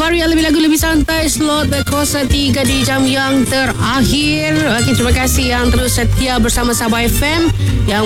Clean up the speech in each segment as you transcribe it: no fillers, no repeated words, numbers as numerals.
Varia lebih lagu lebih santai, slot Kosa 3 di jam yang terakhir. Okay, terima kasih yang terus setia bersama Sabah FM. Yang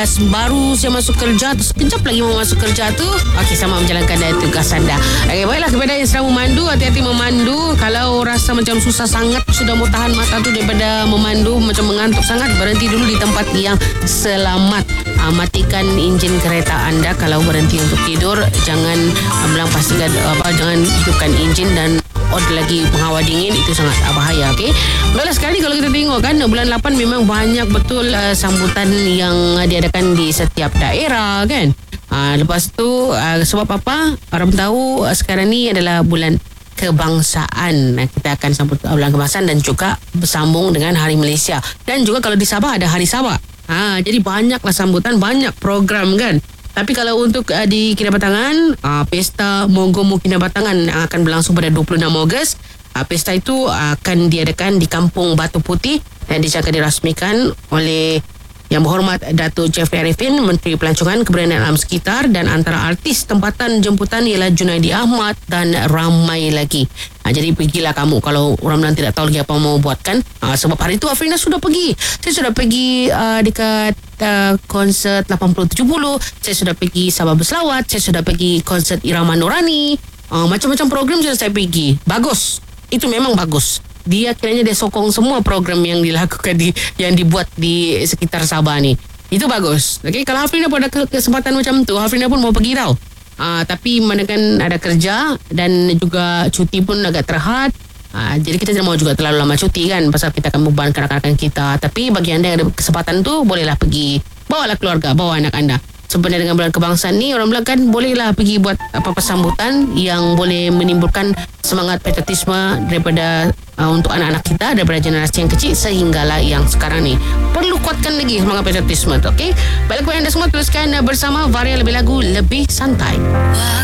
baru saya masuk kerja, terus sekejap lagi mau masuk kerja tu, okay, sama menjalankan tugas anda. Okay, baiklah, kepada yang sedang memandu, hati-hati memandu. Kalau rasa macam susah sangat, sudah mau tahan mata tu daripada memandu, macam mengantuk sangat, berhenti dulu di tempat yang selamat. Matikan enjin kereta anda. Kalau berhenti untuk tidur, jangan pastikan jangan hidupkan enjin dan lagi penghawa dingin, itu sangat bahaya. Okey, baiklah, sekali kalau kita tengok kan, bulan 8 memang banyak betul sambutan yang diadakan di setiap daerah kan. Lepas tu sebab apa? Orang tahu sekarang ni adalah bulan kebangsaan. Kita akan sambut bulan kebangsaan dan juga bersambung dengan Hari Malaysia. Dan juga kalau di Sabah ada Hari Sabah. Jadi banyaklah sambutan, banyak program kan. Tapi kalau untuk di Kinabatangan, Pesta Mogomo Kinabatangan akan berlangsung pada 26 Ogos. Pesta itu akan diadakan di Kampung Batu Putih dan dijangka dirasmikan oleh Yang Berhormat Datuk Jeffrey Arifin, Menteri Pelancongan Kebudayaan Alam Sekitar, dan antara artis tempatan jemputan ialah Junaidi Ahmad dan ramai lagi. Jadi pergilah kamu kalau orang bilang tidak tahu lagi apa mau buat kan. Sebab hari itu Afrina sudah pergi. Saya sudah pergi dekat konsert 80-70. Saya sudah pergi Sabah Berselawat. Saya sudah pergi konsert Irama Nurani. Macam-macam program sudah saya pergi. Bagus. Itu memang bagus. Dia kiranya dia sokong semua program yang dilakukan yang dibuat di sekitar Sabah ni. Itu bagus. Okey, kalau Hafrina pun ada kesempatan macam tu, Hafrina pun mau pergi tau. Tapi mana kan ada kerja dan juga cuti pun agak terhad. Jadi kita tidak mau juga terlalu lama cuti kan, pasal kita akan membebankan rakan-rakan kita. Tapi bagi anda yang ada kesempatan tu, bolehlah pergi. Bawalah keluarga, bawa anak anda. Sebenarnya dengan bulan kebangsaan ni, orang bilang kan bolehlah pergi buat apa-apa sambutan yang boleh menimbulkan semangat patriotisme daripada untuk anak-anak kita, daripada generasi yang kecil sehinggalah yang sekarang ni. Perlu kuatkan lagi semangat patriotisme tu, okey? Baiklah, kepada anda semua, teruskan bersama Varia Lebih Lagu Lebih Santai.